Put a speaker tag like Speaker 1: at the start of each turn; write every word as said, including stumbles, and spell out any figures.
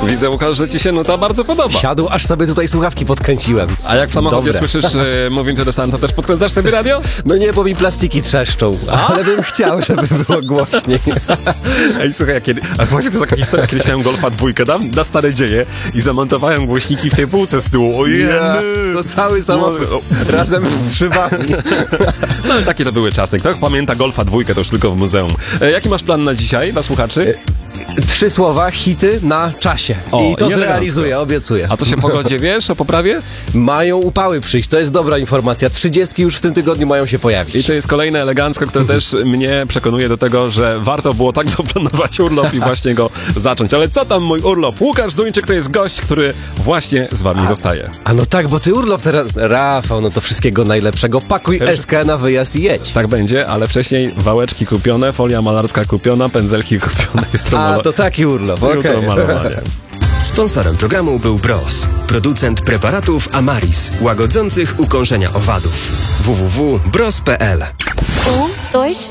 Speaker 1: Widzę, Łukasz, że ci się nuta bardzo podoba.
Speaker 2: Siadł, aż sobie tutaj słuchawki podkręciłem.
Speaker 1: A jak w samochodzie
Speaker 2: Dobre.
Speaker 1: słyszysz y, Moving to the Sun, to też podkręcasz sobie radio?
Speaker 2: No nie, bo mi plastiki trzeszczą, ale bym chciał, żeby było głośniej.
Speaker 1: Ej, słuchaj, ja kiedy... A właśnie to jest taka historia, kiedyś miałem Golfa dwójkę, dam na stare dzieje i zamontowałem głośniki w tej półce z tyłu. Ojej!
Speaker 2: Ja, to cały samochód
Speaker 1: No,
Speaker 2: razem z szybami.
Speaker 1: No ale takie to były czasy. Kto pamięta Golfa dwójkę, to już tylko w muzeum. E, jaki masz plan na dzisiaj dla słuchaczy?
Speaker 2: Trzy słowa, hity na czasie.
Speaker 1: O,
Speaker 2: I to
Speaker 1: i
Speaker 2: zrealizuję, obiecuję.
Speaker 1: A to się pogodzie wiesz o poprawie?
Speaker 2: Mają upały przyjść, to jest dobra informacja. Trzydziestki już w tym tygodniu mają się pojawić.
Speaker 1: I to jest kolejne elegancko, które też mnie przekonuje do tego, że warto było tak zaplanować urlop i właśnie go zacząć. Ale co tam mój urlop? Łukasz Zduńczyk to jest gość, który właśnie z wami zostaje.
Speaker 2: A no tak, bo ty urlop teraz... Rafał, no to wszystkiego najlepszego. Pakuj
Speaker 1: Też-
Speaker 2: S K na wyjazd i jedź.
Speaker 1: Tak będzie, ale wcześniej wałeczki kupione, folia malarska kupiona, pędzelki kupione. Jutro,
Speaker 2: A,
Speaker 1: malo-
Speaker 2: to taki urlop, okej.
Speaker 1: jutro malowanie.
Speaker 3: Sponsorem programu był Bros, producent preparatów Amaris, łagodzących ukąszenia owadów. w w w kropka bros kropka p l
Speaker 4: Um, dois,